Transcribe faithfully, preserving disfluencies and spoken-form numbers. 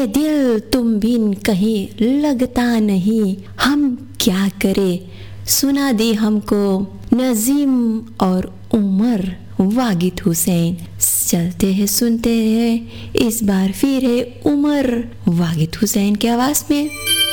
ये दिल तुम बिन कहीं लगता नहीं, हम क्या करें, सुना दी हमको नजीम और उमर वागिद हुसैन। चलते हैं सुनते हैं, इस बार फिर है उमर वागिद हुसैन की आवाज में।